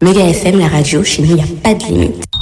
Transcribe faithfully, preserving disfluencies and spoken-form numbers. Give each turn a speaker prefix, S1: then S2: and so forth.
S1: Méga F M, la radio, chez nous, il n'y a pas de limite.